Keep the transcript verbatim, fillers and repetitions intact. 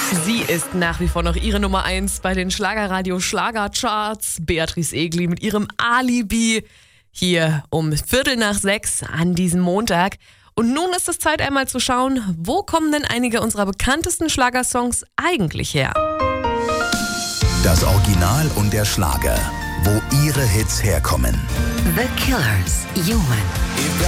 Sie ist nach wie vor noch ihre Nummer eins bei den Schlagerradio Schlagercharts. Beatrice Egli mit ihrem Alibi hier um Viertel nach sechs an diesem Montag. Und nun ist es Zeit, einmal zu schauen, wo kommen denn einige unserer bekanntesten Schlagersongs eigentlich her? Das Original und der Schlager, wo ihre Hits herkommen. The Killers, Human.